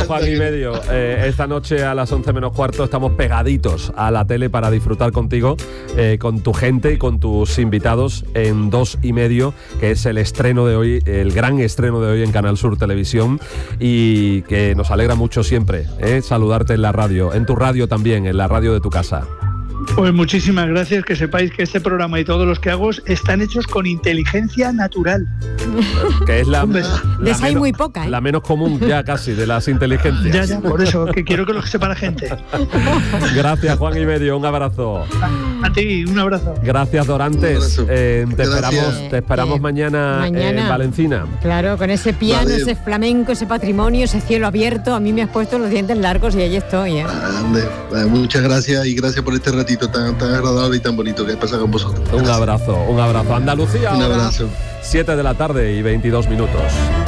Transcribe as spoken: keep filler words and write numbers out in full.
Juan y medio. Eh, esta noche a las once menos cuarto estamos pegaditos a la tele para disfrutar contigo, eh, con tu gente y con tus invitados en Dos y Medio, que es el estreno de hoy, el gran estreno de hoy en Canal Sur Televisión, y que nos alegra mucho siempre eh, saludarte en la radio, en tu radio también, en la radio de tu casa. Pues muchísimas gracias, que sepáis que este programa y todos los que hago están hechos con inteligencia natural. Que es la, la, Les hay menos, muy poca, ¿eh? la menos común ya casi de las inteligencias. Ya, ya, por eso, que quiero que lo sepa la gente. Gracias, Juan y medio, un abrazo. A, a ti, un abrazo. Gracias, Dorantes. Eh, te, Gracias. esperamos, te esperamos Eh, mañana, mañana. en Valencina. Claro, con ese piano, Vale. ese flamenco, ese patrimonio, ese cielo abierto, a mí me has puesto los dientes largos y ahí estoy, ¿eh? Ande, eh, muchas gracias y gracias por este ratito tan, tan agradable y tan bonito que he pasado con vosotros. Un abrazo, un abrazo. Andalucía, Un ahora, abrazo. siete de la tarde y veintidós minutos.